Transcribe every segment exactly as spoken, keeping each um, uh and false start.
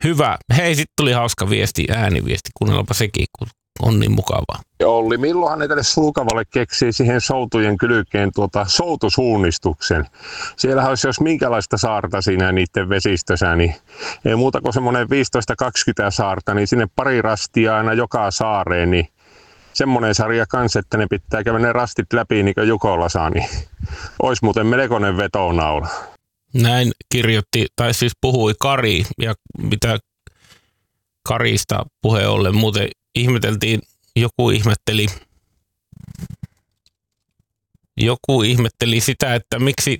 Hyvä. Hei, sitten tuli hauska viesti, ääniviesti. Kuunnellaanpa sekin, kun on niin mukavaa. Olli, milloinhan ne tälle Sulkavalle keksii siihen soutujen kylkeen tuota soutusuunnistuksen? Siellähän olisi jos minkälaista saarta siinä niiden vesistössä, niin ei muuta kuin semmoinen viisitoista kaksikymmentä saarta, niin sinne pari rastia aina joka saareen, niin semmoinen sarja kanssa, että ne pitää käydä ne rastit läpi niin kuin Jukolla saa, niin olisi muuten melkoinen vetonaula. Näin kirjoitti, tai siis puhui Kari, ja mitä Karista puheen ollen muuten ihmeteltiin, joku ihmetteli, joku ihmetteli sitä, että miksi,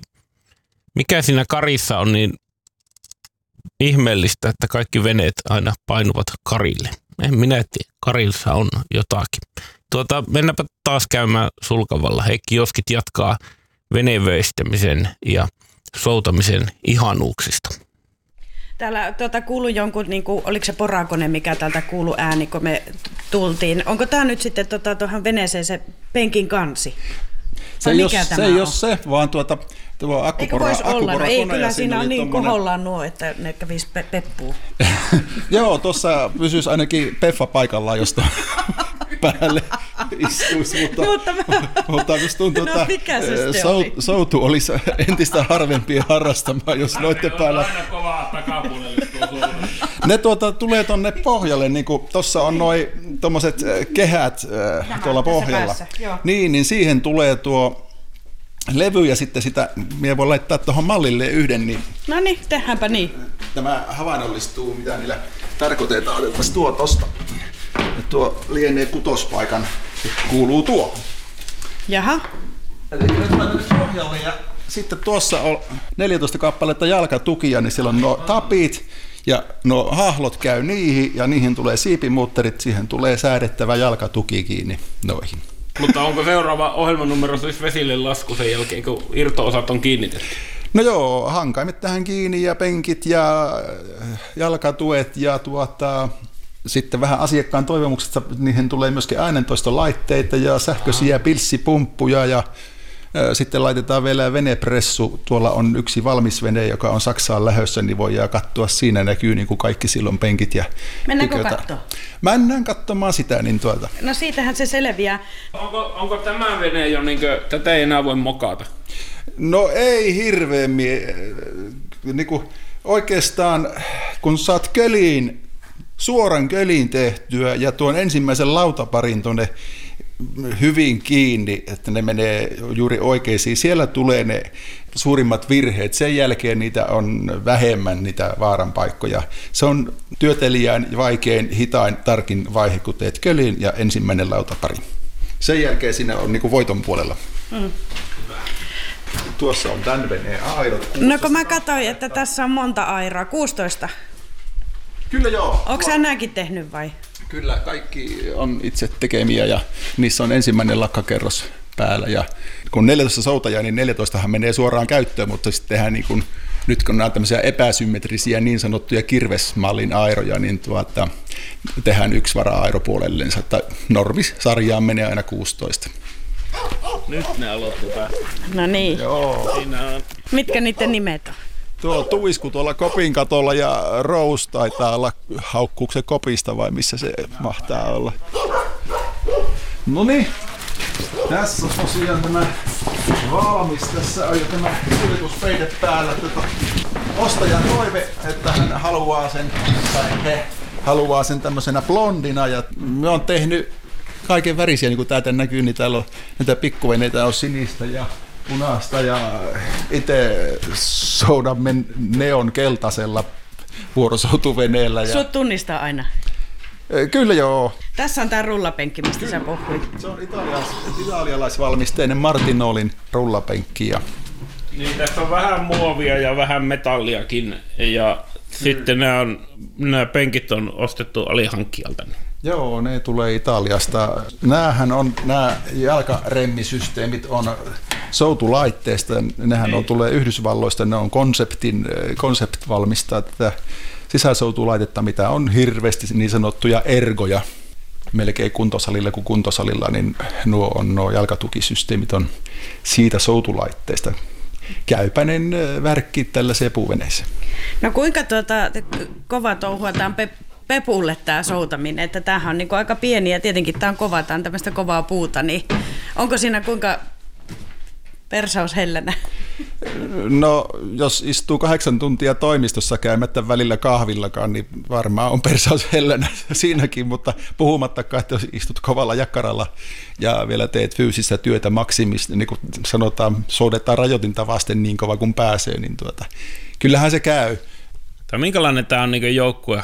mikä siinä Karissa on niin ihmeellistä, että kaikki veneet aina painuvat Karille. En minä tiedä, Karissa on jotakin. Tuota, mennäpä taas käymään Sulkavalla. Heikki Joskit jatkaa venevöistämisen ja soutamisen ihanuuksista. Täällä tuota, kuului jonkun, niin kuin, oliko se porakone, mikä täältä kuului ääni, kun me tultiin. Onko tämä nyt sitten tuota, tuohon veneeseen se penkin kansi? Se ei, ole, se ei ole se, vaan tuota, tuo akkupora, eikö voisi olla? No, ei, kyllä siinä on niin tommonen... kohollaan nuo, että ne kävisi pe- peppuun. Joo, tuossa pysyisi ainakin Peffa paikallaan, josta päälle istuisi, mutta, mutta, mutta minusta tuntuu, no, että sou, soutu olisi entistä harvempia harrastamaan, jos noitte päällä. Aina kovaa takapuolelle tuo Ne tuota, tulee tuonne pohjalle, niin kuin tuossa on noi tommoset kehät äh, tuolla pohjalla. Päässä, niin, niin siihen tulee tuo levy ja sitten sitä, minä voin laittaa tuohon mallille yhden. Niin no niin, tehdäänpä niin. Tämä havainnollistuu, mitä niillä tarkoitetaan. Otetaan tuo tosta. Ja tuo lienee kutospaikan, kuuluu tuo. Jaha. Eli nyt mä tänne pohjalle ja sitten tuossa on neljätoista kappaletta jalkatukia, niin siellä on nuo tapit. Ja nuo hahlot käy niihin ja niihin tulee siipimuutterit, siihen tulee säädettävä jalkatuki kiinni noihin. Mutta onko seuraava ohjelmanumero siis vesille lasku sen jälkeen, kun irto-osat on kiinnitetty? No joo, hankaimet tähän kiinni ja penkit ja jalkatuet ja tuota, sitten vähän asiakkaan toivomuksesta niihin tulee myöskin äänentoistolaitteita ja sähköisiä pilssipumppuja ja sitten laitetaan vielä venepressu. Tuolla on yksi valmis vene, joka on Saksaan lähdössä, niin voidaan katsoa. Siinä näkyy niin kuin kaikki silloin penkit ja mennäänkö katsomaan? Mennään katsomaan sitä. Niin tuota. No siitähän se selviää. Onko, onko tämä vene jo, niin kuin, tätä ei enää voi mokata? No ei hirveämmin. Niin kuin oikeastaan kun saat köliin, suoran köliin tehtyä ja tuon ensimmäisen lautaparin tuonne hyvin kiinni, että ne menee juuri oikeisiin. Siellä tulee ne suurimmat virheet. Sen jälkeen niitä on vähemmän, niitä vaaranpaikkoja. Se on työtelijän vaikein, hitain, tarkin vaihe, kun teet kölin ja ensimmäinen lautapari. Sen jälkeen siinä on niin kuin voiton puolella. Mm. Tuossa on tämän veneen airot. No kun mä katsoin, että tässä on monta airaa, kuusitoista. Kyllä joo. Onko sä nämäkin tehnyt vai? Kyllä, kaikki on itse tekemiä ja niissä on ensimmäinen lakkakerros päällä. Ja kun neljätoista soutajaa, niin neljätoistahan menee suoraan käyttöön, mutta sitten tehdään niin kun, nyt kun on tämmöisiä epäsymmetrisiä niin sanottuja kirvesmallin airoja, niin tuota, tehdään yksi vara-airo puolellensa. Normisarjaan menee aina kuusitoista. Nyt ne aloitetaan. No niin. Joo. Siinä on. Mitkä niiden nimet on? Tuo Tuisku tuolla kopin katolla ja Rose taitaa olla, haukkuuko se kopista vai missä se mahtaa olla. No niin, tässä on tosiaan tämä valmis. Tässä on jo tämä kuljetuspeite päällä. Tätä ostajan toive, että hän haluaa sen, tai he haluaa sen tämmöisenä blondina. Ja me on tehnyt kaiken värisiä, niin kuin täältä näkyy, niin täällä on näitä pikkuveneitä, on sinistä ja punaista ja itse soudamme neon keltaisella vuorosoutuveneellä. Ja sut tunnistaa aina? Kyllä joo. Tässä on tää rullapenkki, mistä Kyllä. sä puhuit. Se on italialais, italialaisvalmisteinen Martinolin rullapenkki. Ja niin, tässä on vähän muovia ja vähän metalliakin ja mm. sitten nämä, on, nämä penkit on ostettu alihankkijalta. Joo, ne tulee Italiasta. Nämähän on, nämä jalkaremmisysteemit on soutulaitteista. Nehän on, tulee Yhdysvalloista, ne on konseptin, konsept valmistaa tätä sisäsoutulaitetta, mitä on hirveästi niin sanottuja ergoja. Melkein kuntosalilla kuin kuntosalilla, niin nuo, on, nuo jalkatukisysteemit on siitä soutulaitteista. käypäinen värkki tällaiseen puuveneeseen. No kuinka tuota, kova touhua tämä on pe- Pepulle tämä soutaminen, että tämähän on niin kuin aika pieni ja tietenkin tämä on kova, tämä on tämmöistä kovaa puuta, niin onko siinä kuinka persaus hellänä? No jos istuu kahdeksan tuntia toimistossa käymättä välillä kahvillakaan, niin varmaan on persaus hellänä siinäkin, mutta puhumattakaan, että jos istut kovalla jakkaralla ja vielä teet fyysistä työtä maksimista, niin kuin sanotaan, soudetaan rajoitinta vasten niin kova kuin pääsee, niin tuota, kyllähän se käy. Tai minkälainen tämä on niin joukkue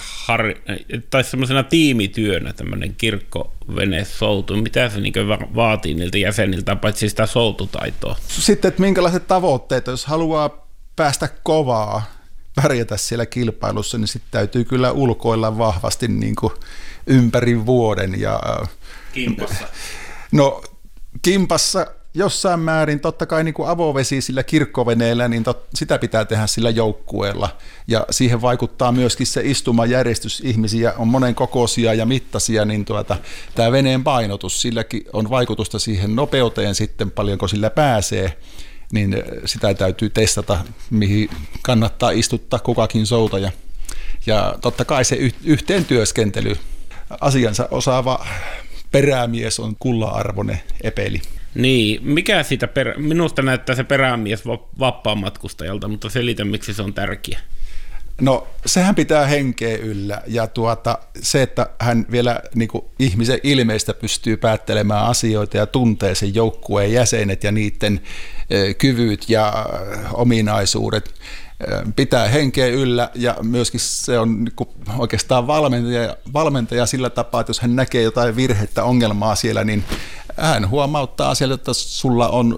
tai semmoisena tiimityönä tämmöinen kirkkovenesoutu? Mitä se niin vaatii niiltä jäseniltä, paitsi sitä soututaitoa? Sitten, että minkälaiset tavoitteet, jos haluaa päästä kovaa, pärjätä siellä kilpailussa, niin sitten täytyy kyllä ulkoilla vahvasti niin kuin ympäri vuoden. Ja, kimpassa? No kimpassa jossain määrin, totta kai niin kuin avovesi sillä kirkkoveneellä, niin tot, sitä pitää tehdä sillä joukkueella. Ja siihen vaikuttaa myöskin se istumajärjestys. Ihmisiä on monen kokoisia ja mittaisia, niin tuota, tämä veneen painotus, silläkin on vaikutusta siihen nopeuteen sitten, paljonko sillä pääsee. Niin sitä täytyy testata, mihin kannattaa istuttaa kukakin soutaja. Ja totta kai se yhteen työskentely, asiansa osaava perämies on kullan-arvoinen epeli. Niin, mikä siitä, perä... minusta näyttää se perämies vapaamatkustajalta, mutta selitä, miksi se on tärkeä. No, sehän pitää henkeä yllä, ja tuota, se, että hän vielä niin kuin ihmisen ilmeistä pystyy päättelemään asioita ja tuntee sen joukkueen jäsenet ja niiden e, kyvyt ja ominaisuudet, e, pitää henkeä yllä, ja myöskin se on niin kuin oikeastaan valmentaja, valmentaja sillä tapaa, että jos hän näkee jotain virhettä, ongelmaa siellä, niin hän huomauttaa sieltä, että sulla on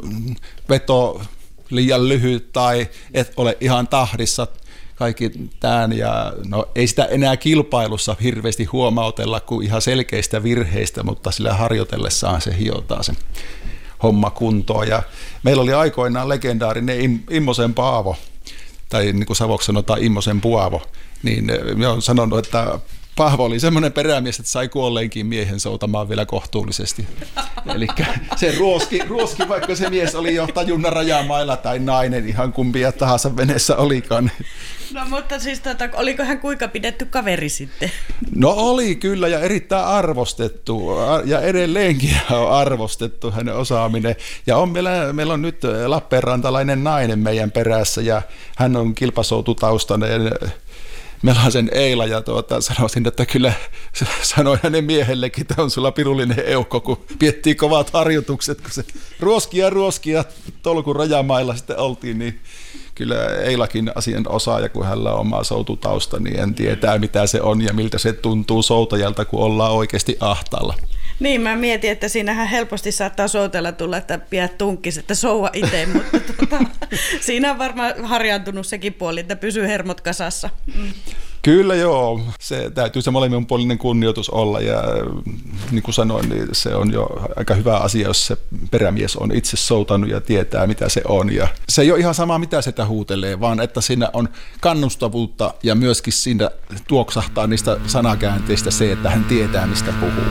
veto liian lyhyt tai et ole ihan tahdissa, kaikki tämän, ja no ei sitä enää kilpailussa hirveästi huomautella kuin ihan selkeistä virheistä, mutta sillä harjoitellessaan se hiotaan se homma kuntoon. Ja meillä oli aikoinaan legendaarinen Immosen Paavo, tai niin kuin savoksi sanotaan Immosen Puavo, niin minä olen sanonut, että Paavo oli semmoinen perämies, että sai kuolleenkin miehen soutamaan vielä kohtuullisesti. Eli se ruoski, ruoski, vaikka se mies oli jo tajunnan rajamailla tai nainen, ihan kumpia tahansa veneessä olikaan. No mutta siis tota, oliko hän kuinka pidetty kaveri sitten? No oli kyllä, ja erittäin arvostettu, ja edelleenkin on arvostettu hänen osaaminen. Ja on meillä, meillä on nyt lappeenrantalainen nainen meidän perässä, ja hän on kilpasoututaustainen. Meillä on sen Eila, ja tuota, sanoisin, että kyllä sanoin hänen miehellekin, että on sulla pirullinen eukko, kun piettii kovat harjoitukset, kun se ruoskia ruoskia tolkun rajamailla sitten oltiin, niin kyllä Eilakin asian osaaja, kun hänellä on oma soututausta, niin en tietää mitä se on ja miltä se tuntuu soutajalta, kun ollaan oikeasti ahtaalla. Niin, mä mietin, että siinähän helposti saattaa soutella tulla, että pidät tunkkis, että soua itse, mutta tuota, siinä on varmaan harjaantunut sekin puoli, että pysyy hermot kasassa. Mm. Kyllä joo, se täytyy se molemminpuolinen kunnioitus olla, ja niin kuin sanoin, niin se on jo aika hyvä asia, jos se perämies on itse soutanut ja tietää mitä se on. Ja se ei ole ihan sama mitä sitä huutelee, vaan että siinä on kannustavuutta ja myöskin siinä tuoksahtaa niistä sanakäänteistä se, että hän tietää mistä puhuu.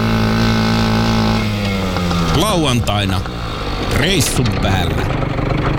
Lauantaina reissun päällä.